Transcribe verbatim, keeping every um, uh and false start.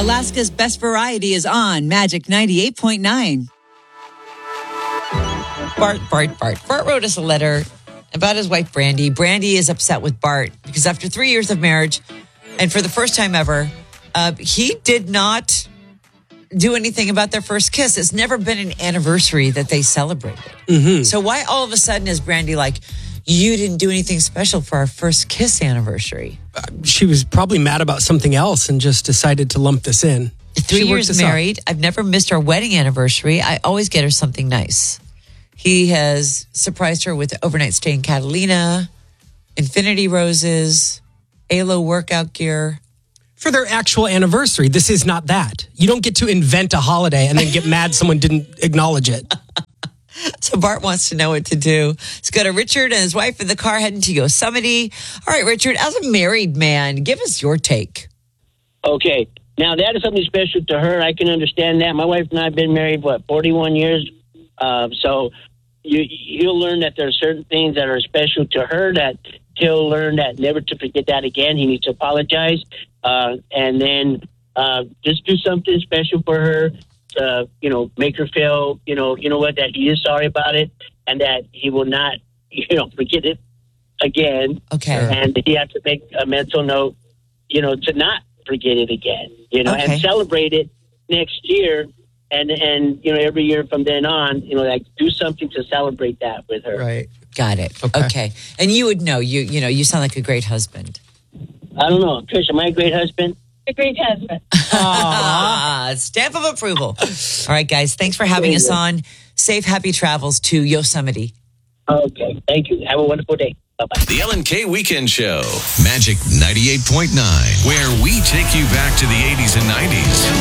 Alaska's Best Variety is on Magic ninety-eight point nine. Bart, Bart, Bart. Bart wrote us a letter about his wife, Brandy. Brandy is upset with Bart because after three years of marriage, and for the first time ever, uh, he did not do anything about their first kiss. It's never been an anniversary that they celebrated. Mm-hmm. So why all of a sudden is Brandy like, you didn't do anything special for our first kiss anniversary? Uh, she was probably mad about something else and just decided to lump this in. Three She worked years this out. married. I've never missed our wedding anniversary. I always get her something nice. He has surprised her with overnight stay in Catalina, infinity roses, A L O workout gear. For their actual anniversary. This is not that. You don't get to invent a holiday and then get mad someone didn't acknowledge it. So Bart wants to know what to do. Let's go to Richard and his wife in the car heading to Yosemite. All right, Richard, as a married man, give us your take. Okay. Now, that is something special to her. I can understand that. My wife and I have been married, what, forty-one years? Uh, so you, you'll learn that there are certain things that are special to her that he'll learn that never to forget that again. He needs to apologize. Uh, and then uh, just do something special for her to, you know, make her feel, you know, you know what, that he is sorry about it and that he will not, you know, forget it again. Okay. And he has to make a mental note, you know, to not forget it again, you know, Okay. and celebrate it next year. And, and, you know, every year from then on, you know, like do something to celebrate that with her. Right. Got it. Okay. Okay. And you would know, you you know, you sound like a great husband. I don't know. Trish, am I a great husband? A great husband. Ah, stamp of approval. All right, guys. Thanks for having us on. Safe, happy travels to Yosemite. Okay. Thank you. Have a wonderful day. Bye-bye. The Ellen K Weekend Show. Magic ninety-eight point nine, where we take you back to the eighties and nineties.